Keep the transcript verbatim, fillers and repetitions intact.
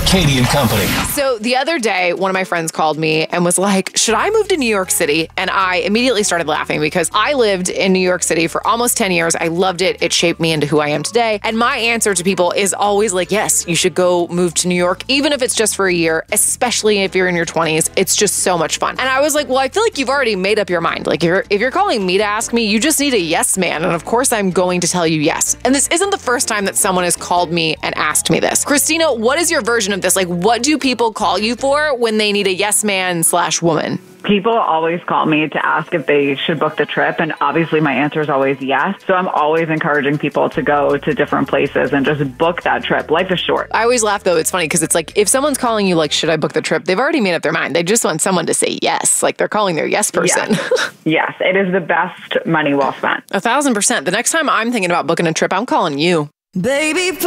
Katie and Company. So the other day, one of my friends called me and was like, should I move to New York City? And I immediately started laughing because I lived in New York City for almost ten years. I loved it. It shaped me into who I am today. And my answer to people is always like, yes, you should go move to New York, even if it's just for a year, especially if you're in your twenties. It's just so much fun. And I was like, well, I feel like you've already made up your mind. Like, you're, if you're calling me to ask me, you just need a yes man. And of course, I'm going to tell you yes. And this isn't the first time that someone has called me and asked me this. Christina, what is your version of this? Like, what do people call you for when they need a yes man slash woman? People always call me to ask if they should book the trip, and obviously my answer is always yes. So I'm always encouraging people to go to different places and just book that trip. Life is short. I always laugh, though. It's funny because it's like, if someone's calling you like, should I book the trip? They've already made up their mind. They just want someone to say yes. Like, they're calling their yes person. Yes, yes, it is the best money well spent. A thousand percent. The next time I'm thinking about booking a trip, I'm calling you. Baby,